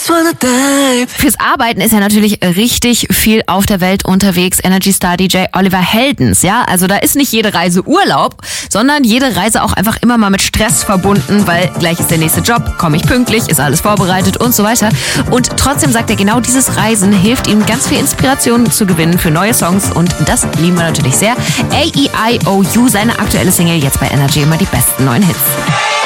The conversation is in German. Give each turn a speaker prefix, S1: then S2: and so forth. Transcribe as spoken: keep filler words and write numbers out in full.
S1: Fürs Arbeiten ist er natürlich richtig viel auf der Welt unterwegs. Energy Star D J Oliver Heldens, ja. Also da ist nicht jede Reise Urlaub, sondern jede Reise auch einfach immer mal mit Stress verbunden, weil gleich ist der nächste Job, komme ich pünktlich, ist alles vorbereitet und so weiter. Und trotzdem sagt er, genau dieses Reisen hilft ihm ganz viel Inspiration zu gewinnen für neue Songs und das lieben wir natürlich sehr. A E I O U, seine aktuelle Single, jetzt bei Energy immer die besten neuen Hits.